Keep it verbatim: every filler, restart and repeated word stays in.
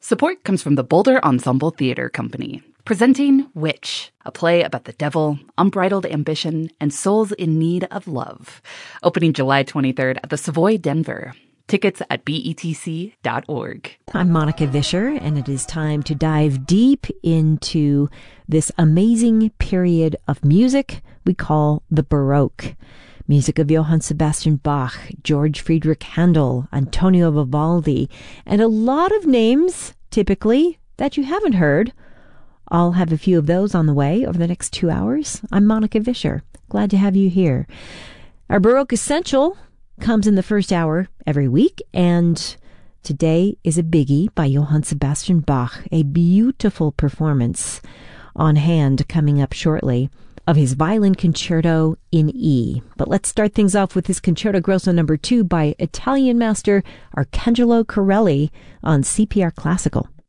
Support comes from the Boulder Ensemble Theater Company, presenting Witch, a play about the devil, unbridled ambition, and souls in need of love. Opening July twenty-third at the Savoy, Denver. Tickets at B E T C dot org. I'm Monica Vischer, and it is time to dive deep into this amazing period of music we call the Baroque. Music of Johann Sebastian Bach, George Friedrich Handel, Antonio Vivaldi, and a lot of names, typically, that you haven't heard. I'll have a few of those on the way over the next two hours. I'm Monica Vischer. Glad to have you here. Our Baroque Essential comes in the first hour every week, and today is a biggie by Johann Sebastian Bach, a beautiful performance on hand coming up shortly of his violin concerto in E. But let's start things off with his Concerto Grosso number two by Italian master Arcangelo Corelli on C P R Classical.